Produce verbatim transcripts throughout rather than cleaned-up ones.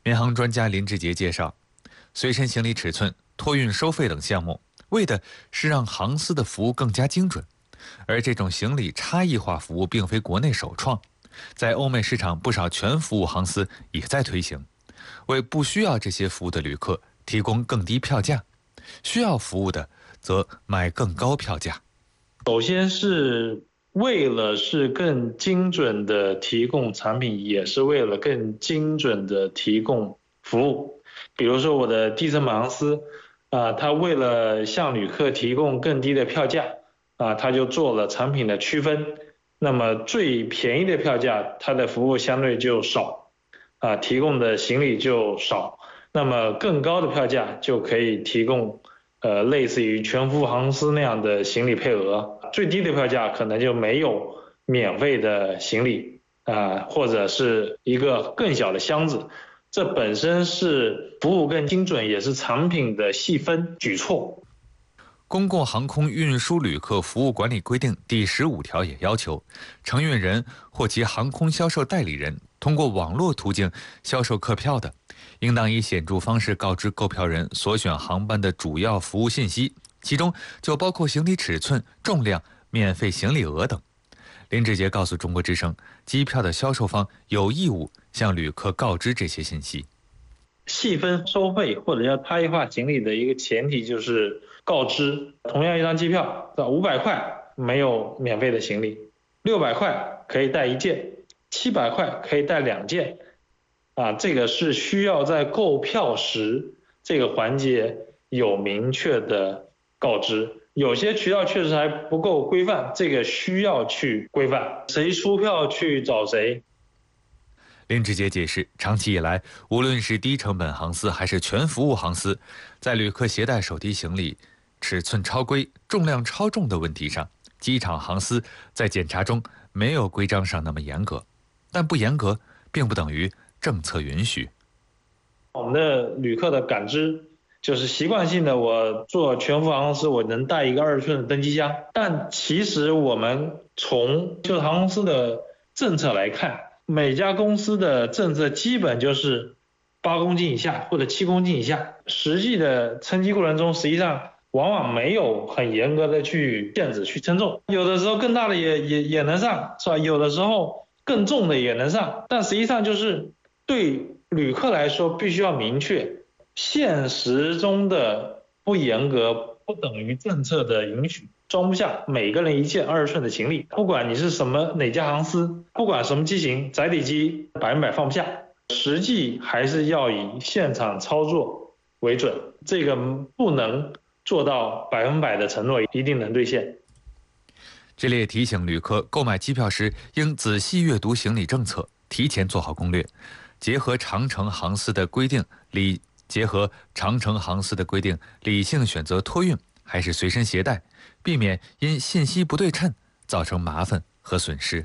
民航专家林志杰介绍，随身行李尺寸、托运收费等项目，为的是让航司的服务更加精准。而这种行李差异化服务并非国内首创，在欧美市场，不少全服务航司也在推行，为不需要这些服务的旅客提供更低票价，需要服务的则买更高票价。 首先是为了是更精准的提供产品，也是为了更精准的提供服务。比如说我的低成本航司，啊，它为了向旅客提供更低的票价，啊，它就做了产品的区分。那么最便宜的票价，它的服务相对就少，啊，提供的行李就少。那么更高的票价就可以提供，呃，类似于全服务航司那样的行李配额。最低的票价可能就没有免费的行李，啊，或者是一个更小的箱子。这本身是服务更精准，也是产品的细分举措。 公共航空运输旅客服务管理规定第十五条也要求，承运人或其航空销售代理人通过网络途径销售客票的，应当以显著方式告知购票人所选航班的主要服务信息，其中就包括行李尺寸、重量、免费行李额等。林志杰告诉中国之声，机票的销售方有义务向旅客告知这些信息。 细分收费或者叫差异化行李的一个前提就是告知，同样一张机票，五百块没有免费的行李，六百块可以带一件，七百块可以带两件，啊，这个是需要在购票时这个环节有明确的告知。有些渠道确实还不够规范，这个需要去规范，谁出票去找谁。 林志杰解释，长期以来，无论是低成本航司还是全服务航司，在旅客携带手提行李尺寸超规、重量超重的问题上，机场航司在检查中没有规章上那么严格，但不严格并不等于政策允许。 我们的旅客的感知就是习惯性的，我做全服航司我能带一个二十寸的登机箱，但其实我们从就是航空公司的政策来看，每家公司的政策基本就是八公斤以下或者七公斤以下，实际的称机过程中，实际上往往没有很严格的去限制去称重，有的时候更大的也也也能上，是吧？有的时候更重的也能上，但实际上就是对旅客来说必须要明确，现实中的不严格不等于政策的允许。装不下每个人一件二十寸的行李，不管你是什么哪家航司，不管什么机型，载体机百分百放不下，实际还是要以现场操作为准，这个不能做到百分百的承诺一定能兑现。 这里也提醒旅客，购买机票时应仔细阅读行李政策，提前做好攻略，结合长程航司的规定理结合长程航司的规定，理性选择托运还是随身携带，避免因信息不对称造成麻烦和损失。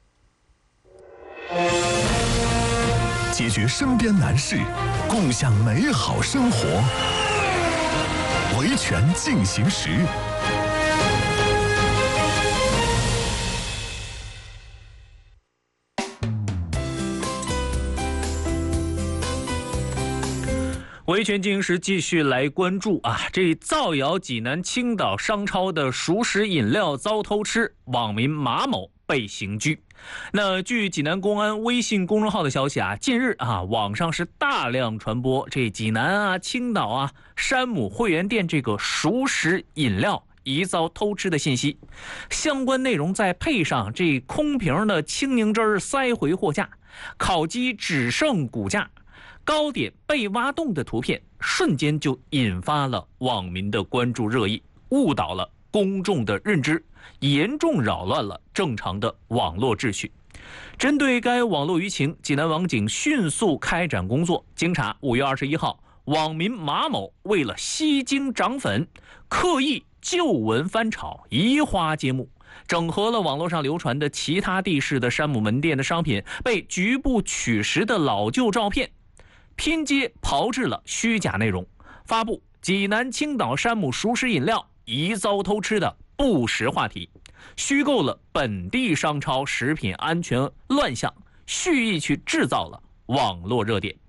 解决身边难事，共享美好生活。维权进行时。 维权进行时继续来关注啊，这造谣济南青岛商超的熟食饮料遭偷吃，网民马某被刑拘。那据济南公安微信公众号的消息啊，近日啊，网上是大量传播这济南啊、青岛啊、山姆汇源店这个熟食饮料疑遭偷吃的信息，相关内容再配上这空瓶的青柠汁塞回货架，烤鸡只剩骨架，糕点被挖洞的图片，瞬间就引发了网民的关注热议，误导了公众的认知，严重扰乱了正常的网络秩序。针对该网络舆情，济南网警迅速开展工作。经查，五月二十一号，网民马某为了吸睛涨粉，刻意旧闻翻炒，移花接木，整合了网络上流传的其他地市的山姆门店的商品被局部取实的老旧照片，拼接炮制了虚假内容，发布济南青岛山姆熟食饮料疑遭偷吃的不实话题，虚构了本地商超食品安全乱象，蓄意去制造了网络热点。